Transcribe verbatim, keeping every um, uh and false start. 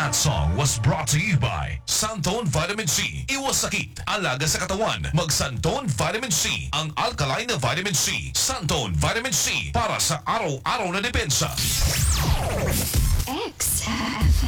That song was brought to you by Santone Vitamin C. Iwas sakit, alaga sa katawan. Mag Santone Vitamin C. Ang alkaline na vitamin C. Santone Vitamin C. Para sa araw-araw na depensa. X F